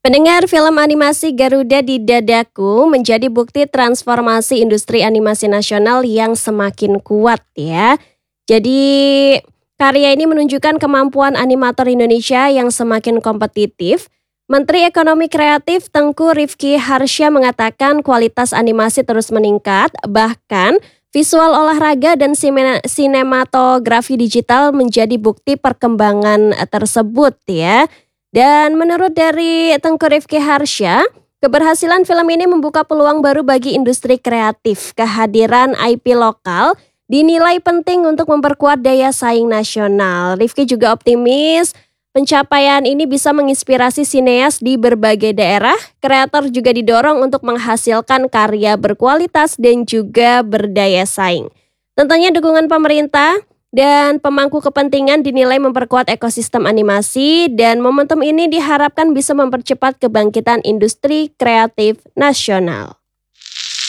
Pendengar, film animasi Garuda di Dadaku menjadi bukti transformasi industri animasi nasional yang semakin kuat ya. Jadi karya ini menunjukkan kemampuan animator Indonesia yang semakin kompetitif. Menteri Ekonomi Kreatif Tengku Rifki Harsya mengatakan kualitas animasi terus meningkat, bahkan visual olahraga dan sinematografi digital menjadi bukti perkembangan tersebut ya. Dan menurut dari Tengku Rifki Harsya, keberhasilan film ini membuka peluang baru bagi industri kreatif. Kehadiran IP lokal dinilai penting untuk memperkuat daya saing nasional. Rifki juga optimis pencapaian ini bisa menginspirasi sineas di berbagai daerah. Kreator juga didorong untuk menghasilkan karya berkualitas dan juga berdaya saing. Tentunya dukungan pemerintah dan pemangku kepentingan dinilai memperkuat ekosistem animasi, dan momentum ini diharapkan bisa mempercepat kebangkitan industri kreatif nasional.